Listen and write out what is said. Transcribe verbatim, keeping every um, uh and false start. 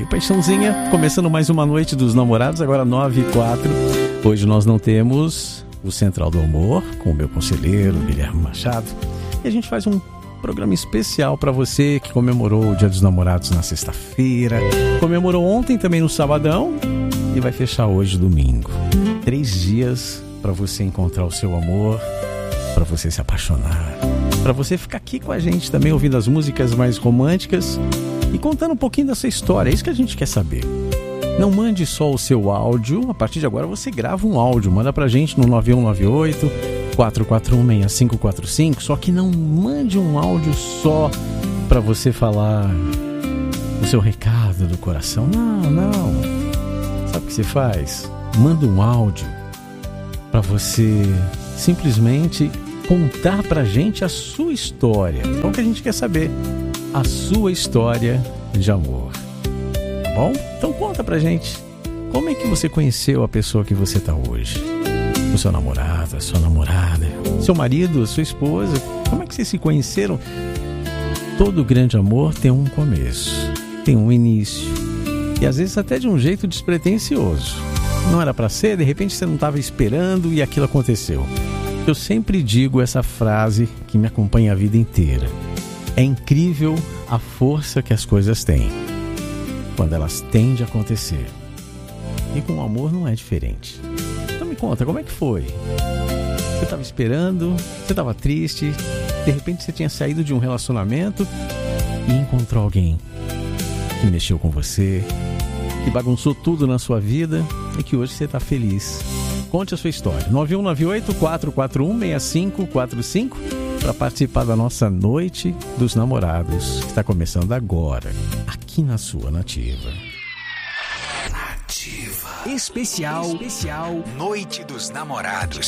paixãozinha. Começando mais uma noite dos namorados, agora nove e quatro. Hoje nós não temos o Central do Amor com o meu conselheiro Guilherme Machado. E a gente faz um programa especial para você que comemorou o Dia dos Namorados na sexta-feira, comemorou ontem também no sabadão e vai fechar hoje domingo. Três dias para você encontrar o seu amor, para você se apaixonar, para você ficar aqui com a gente também ouvindo as músicas mais românticas e contando um pouquinho dessa história. É isso que a gente quer saber. Não mande só o seu áudio. A partir de agora você grava um áudio, manda pra gente no nove um nove oito, quatro quatro um, seis cinco quatro cinco. Só que não mande um áudio só pra você falar o seu recado do coração. Não, não. Sabe o que você faz? Manda um áudio pra você simplesmente contar pra gente a sua história. Então o que a gente quer saber? A sua história de amor. Tá bom? Então conta pra gente. Como é que você conheceu a pessoa que você tá hoje? O seu namorado, a sua namorada, seu marido, a sua esposa. Como é que vocês se conheceram? Todo grande amor tem um começo, tem um início. E às vezes até de um jeito despretensioso. Não era pra ser, de repente você não estava esperando e aquilo aconteceu. Eu sempre digo essa frase que me acompanha a vida inteira. É incrível a força que as coisas têm quando elas tendem a acontecer. E com o amor não é diferente. Então me conta, como é que foi? Você estava esperando, você estava triste, de repente você tinha saído de um relacionamento e encontrou alguém que mexeu com você, que bagunçou tudo na sua vida e que hoje você está feliz. Conte a sua história. nove um nove oito, quatro quatro um, seis cinco quatro cinco para participar da nossa Noite dos Namorados, que está começando agora, aqui na sua Nativa. Nativa. Especial, especial Noite dos Namorados.